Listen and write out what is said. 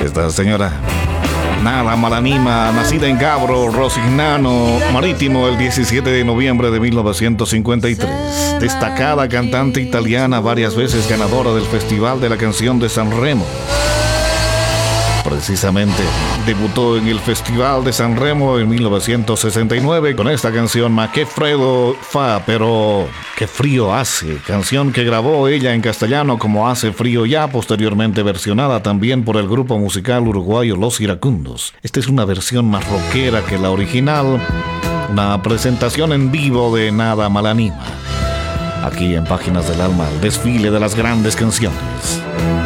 Esta señora, Nada Malanima, nacida en Gabro, Rosignano Marítimo el 17 de noviembre de 1953. Destacada cantante italiana, varias veces ganadora del Festival de la Canción de San Remo. Precisamente debutó en el Festival de San Remo en 1969 con esta canción Ma che freddo fa, pero qué frío hace, canción que grabó ella en castellano como Hace frío ya, posteriormente versionada también por el grupo musical uruguayo Los Iracundos. Esta es una versión más rockera que la original, una presentación en vivo de Nada Malanima. Aquí en Páginas del Alma, el desfile de las grandes canciones.